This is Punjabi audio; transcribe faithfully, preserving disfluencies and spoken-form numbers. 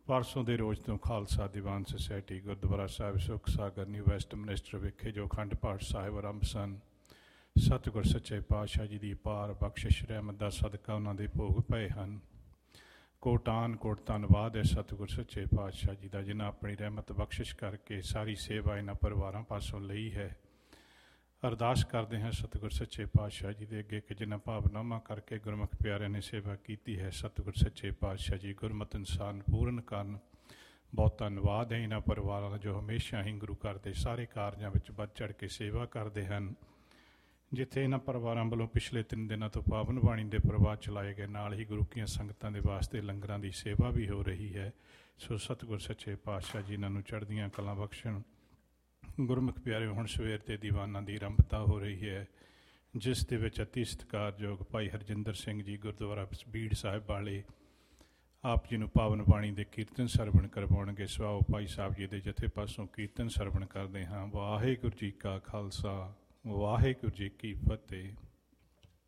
ਪਰਸੋਂ ਦੇ ਰੋਜ਼ ਤੋਂ ਖਾਲਸਾ ਦੀਵਾਨ ਸੁਸਾਇਟੀ ਗੁਰਦੁਆਰਾ ਸਾਹਿਬ ਸੁੱਖ ਸਾਗਰ ਨਿਊ ਵੈਸਟ ਮਿਨਿਸਟਰ ਵਿਖੇ ਜੋ ਅਖੰਡ ਪਾਠ ਸਾਹਿਬ ਆਰੰਭ ਸਨ, ਸਤਿਗੁਰ ਸੱਚੇ ਪਾਤਸ਼ਾਹ ਜੀ ਦੀ ਪਾਰ ਬਖਸ਼ਿਸ਼ ਰਹਿਮਤ ਦਾ ਸਦਕਾ ਉਹਨਾਂ ਦੇ ਭੋਗ ਪਏ ਹਨ। ਕੋਟਾਨ ਕੋਟ ਧੰਨਵਾਦ ਹੈ ਸਤਿਗੁਰ ਸੱਚੇ ਪਾਤਸ਼ਾਹ ਜੀ ਦਾ, ਜਿਨ੍ਹਾਂ ਆਪਣੀ ਰਹਿਮਤ ਬਖਸ਼ਿਸ਼ ਕਰਕੇ ਸਾਰੀ ਸੇਵਾ ਇਹਨਾਂ ਪਰਿਵਾਰਾਂ ਪਾਸੋਂ ਲਈ ਹੈ। ਅਰਦਾਸ ਕਰਦੇ ਹਾਂ ਸਤਿਗੁਰ ਸੱਚੇ ਪਾਤਸ਼ਾਹ ਜੀ ਦੇ ਅੱਗੇ ਕਿ ਜਿਨ੍ਹਾਂ ਭਾਵਨਾਵਾਂ ਕਰਕੇ ਗੁਰਮੁਖ ਪਿਆਰਿਆਂ ਨੇ ਸੇਵਾ ਕੀਤੀ ਹੈ, ਸਤਿਗੁਰ ਸੱਚੇ ਪਾਤਸ਼ਾਹ ਜੀ ਗੁਰਮਤਿ ਇਨਸਾਨ ਪੂਰਨ ਕਰਨ। ਬਹੁਤ ਧੰਨਵਾਦ ਹੈ ਇਹਨਾਂ ਪਰਿਵਾਰਾਂ ਦਾ ਜੋ ਹਮੇਸ਼ਾ ਹੀ ਗੁਰੂ ਘਰ ਦੇ ਸਾਰੇ ਕਾਰਜਾਂ ਵਿੱਚ ਵੱਧ ਚੜ੍ਹ ਕੇ ਸੇਵਾ ਕਰਦੇ ਹਨ। ਜਿੱਥੇ ਇਹਨਾਂ ਪਰਿਵਾਰਾਂ ਵੱਲੋਂ ਪਿਛਲੇ ਤਿੰਨ ਦਿਨਾਂ ਤੋਂ ਪਾਵਨ ਬਾਣੀ ਦੇ ਪ੍ਰਵਾਹ ਚਲਾਏ ਗਏ, ਨਾਲ ਹੀ ਗੁਰੂ ਕੀਆਂ ਸੰਗਤਾਂ ਦੇ ਵਾਸਤੇ ਲੰਗਰਾਂ ਦੀ ਸੇਵਾ ਵੀ ਹੋ ਰਹੀ ਹੈ। ਸੋ ਸਤਿਗੁਰ ਸੱਚੇ ਪਾਤਸ਼ਾਹ ਜੀ ਇਹਨਾਂ ਨੂੰ ਚੜ੍ਹਦੀਆਂ ਕਲਾਂ ਬਖਸ਼ਣ। ਗੁਰਮੁਖ ਪਿਆਰੇ, ਹੁਣ ਸਵੇਰ ਦੇ ਦੀਵਾਨਾਂ ਦੀ ਆਰੰਭਤਾ ਹੋ ਰਹੀ ਹੈ, ਜਿਸ ਦੇ ਵਿੱਚ ਅਤੀ ਸਤਿਕਾਰਯੋਗ ਭਾਈ ਹਰਜਿੰਦਰ ਸਿੰਘ ਜੀ ਗੁਰਦੁਆਰਾ ਬੀੜ ਸਾਹਿਬ ਵਾਲੇ ਆਪ ਜੀ ਨੂੰ ਪਾਵਨ ਬਾਣੀ ਦੇ ਕੀਰਤਨ ਸਰਵਣ ਕਰਵਾਉਣਗੇ। ਸਵਾਓ ਭਾਈ ਸਾਹਿਬ ਜੀ ਦੇ ਜਥੇ ਪਾਸੋਂ ਕੀਰਤਨ ਸਰਵਣ ਕਰਦੇ ਹਾਂ। ਵਾਹਿਗੁਰੂ ਜੀ ਕਾ ਖਾਲਸਾ, ਵਾਹਿਗੁਰੂ ਜੀ ਕੀ ਫਤਿਹ।